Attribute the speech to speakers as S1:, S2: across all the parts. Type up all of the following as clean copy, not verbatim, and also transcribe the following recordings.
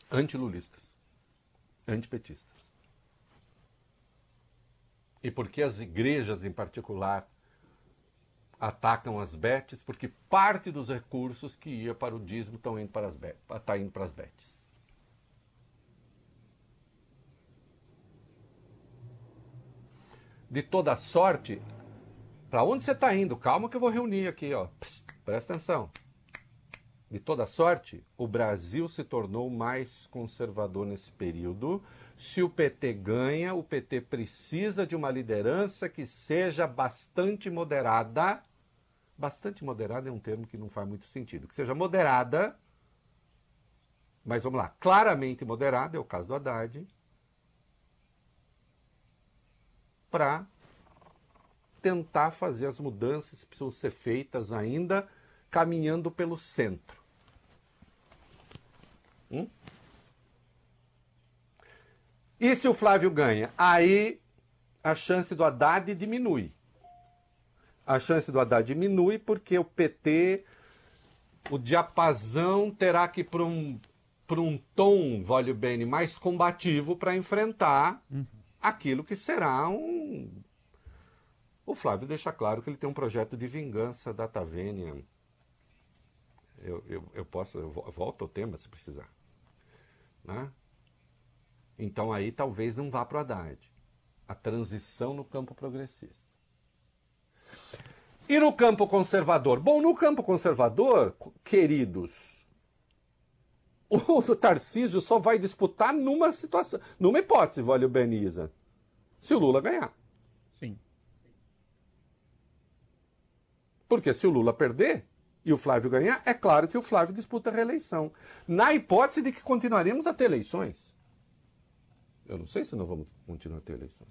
S1: antilulistas, antipetistas. E por que as igrejas, em particular, atacam as betes? Porque parte dos recursos que ia para o dízimo está indo para as betes. De toda sorte, para onde você está indo? Calma que eu vou reunir aqui, ó. Psst, presta atenção. De toda sorte, o Brasil se tornou mais conservador nesse período. Se o PT ganha, o PT precisa de uma liderança que seja bastante moderada. Bastante moderada é um termo que não faz muito sentido. Que seja moderada, mas vamos lá, claramente moderada, é o caso do Haddad, para tentar fazer as mudanças que precisam ser feitas ainda caminhando pelo centro. E se o Flávio ganha? Aí a chance do Haddad diminui. A chance do Haddad diminui porque o PT, o diapasão terá que ir para um tom, voglio bene, mais combativo para enfrentar aquilo que será um... O Flávio deixa claro que ele tem um projeto de vingança da Tavênia. Eu volto ao tema se precisar. Né? Então aí talvez não vá para o Haddad. A transição no campo progressista. E no campo conservador? Bom, no campo conservador, queridos, o Tarcísio só vai disputar numa situação, numa hipótese, voglio bene, Isa, se o Lula ganhar.
S2: Sim.
S1: Porque se o Lula perder e o Flávio ganhar, é claro que o Flávio disputa a reeleição. Na hipótese de que continuaremos a ter eleições. Eu não sei se não vamos continuar a ter eleições.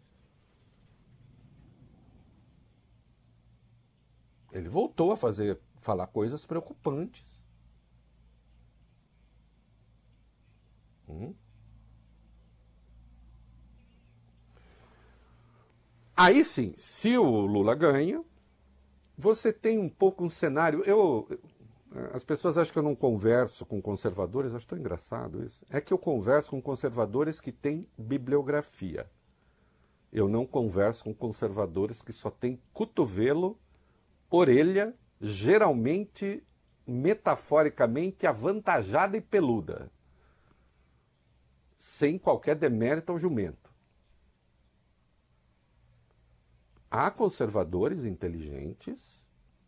S1: Ele voltou a falar coisas preocupantes. Aí sim, se o Lula ganha, você tem um pouco um cenário... As pessoas acham que eu não converso com conservadores, acho tão engraçado isso. É que eu converso com conservadores que têm bibliografia. Eu não converso com conservadores que só têm cotovelo, orelha, geralmente, metaforicamente, avantajada e peluda. Sem qualquer demérito ao jumento. Há conservadores inteligentes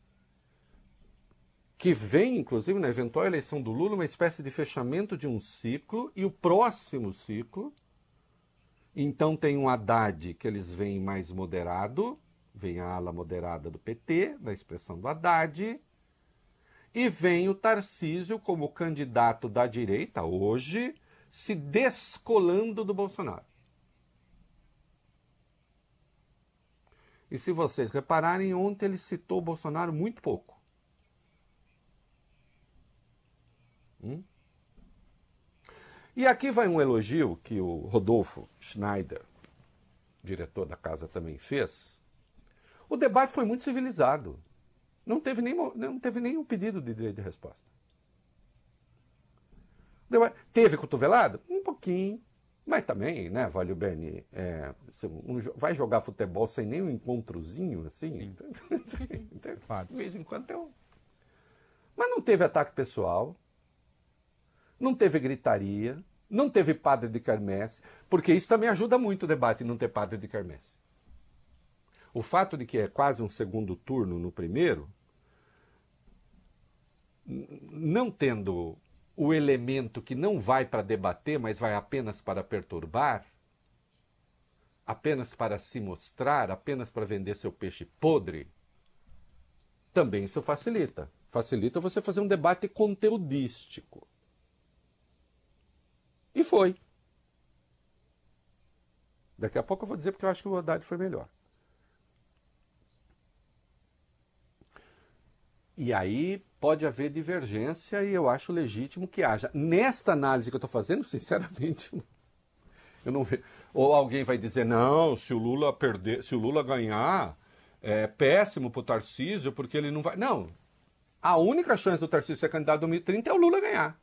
S1: que veem, inclusive, na eventual eleição do Lula, uma espécie de fechamento de um ciclo, e o próximo ciclo, então tem um Haddad que eles veem mais moderado, vem a ala moderada do PT, na expressão do Haddad, e vem o Tarcísio como candidato da direita, hoje, se descolando do Bolsonaro. E se vocês repararem, ontem ele citou o Bolsonaro muito pouco. E aqui vai um elogio que o Rodolfo Schneider, diretor da casa, também fez. O debate foi muito civilizado. Não teve nenhum pedido de direito de resposta. Teve cotovelada? Um pouquinho. Mas também, né, voglio bene, vai jogar futebol sem nenhum encontrozinho, assim? De vez em quando tem um... Mas não teve ataque pessoal, não teve gritaria, não teve padre de quermesse, porque isso também ajuda muito o debate, não ter padre de quermesse. O fato de que é quase um segundo turno no primeiro, não tendo o elemento que não vai para debater, mas vai apenas para perturbar, apenas para se mostrar, apenas para vender seu peixe podre, também isso facilita. Facilita você fazer um debate conteudístico. E foi. Daqui a pouco eu vou dizer porque eu acho que o Haddad foi melhor. E aí pode haver divergência e eu acho legítimo que haja. Nesta análise que eu estou fazendo, sinceramente, eu não vejo. Ou alguém vai dizer, não, se o Lula perder, se o Lula ganhar, é péssimo para o Tarcísio, porque ele não vai... Não. A única chance do Tarcísio ser candidato em 2030 é o Lula ganhar.